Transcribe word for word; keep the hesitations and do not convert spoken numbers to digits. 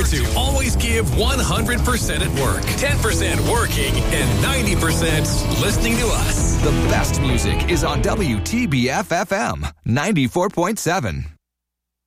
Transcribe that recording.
to always give one hundred percent at work, ten percent working, and ninety percent listening to us. The best music is on W T B F F M ninety-four point seven.